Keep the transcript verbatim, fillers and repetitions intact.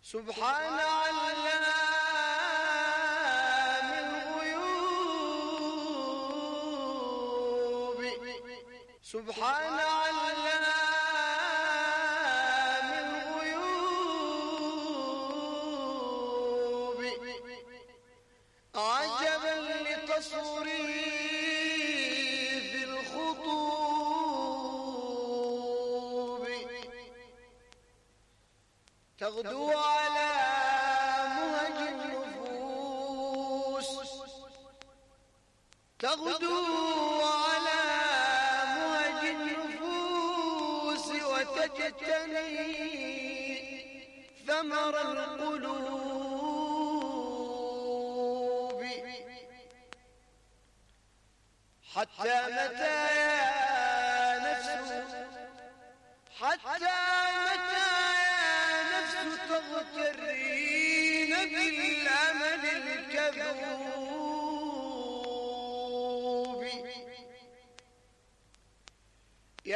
سبحان علام الغيوب سبحان علام الغيوب عجبا لتصريف الخطوب تغدو على مهج النفوس تغدو على مهج النفوس وتجتني ثمر القلوب حتى متى يا نفس حتى متى تغترين بالأمل الكذوب